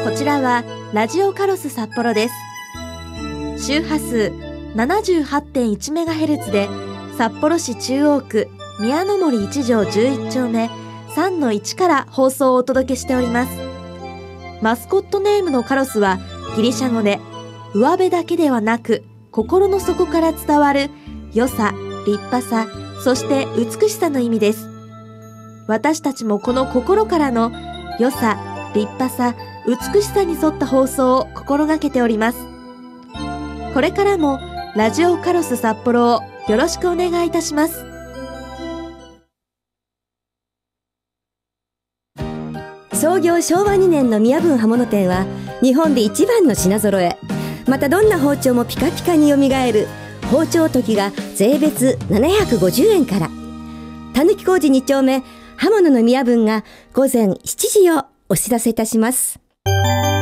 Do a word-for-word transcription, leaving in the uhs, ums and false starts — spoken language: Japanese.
こちらはラジオカロス札幌です。周波数 ななじゅうはちてんいちメガヘルツ で札幌市中央区宮の森いち条じゅういち丁目 さんのいち から放送をお届けしております。マスコットネームのカロスはギリシャ語で上辺だけではなく心の底から伝わる良さ、立派さ、そして美しさの意味です。私たちもこの心からの良さ、立派さ、美しさに沿った放送を心がけております。これからもラジオカロス札幌をよろしくお願いいたします。 創業しょうわにねんの宮文刃物店は日本で一番の品揃え。またどんな包丁もピカピカによみがえる包丁研ぎが税別ななひゃくごじゅうえんから。たぬき工事に丁目刃物の宮文がごぜんしちじをお知らせいたします。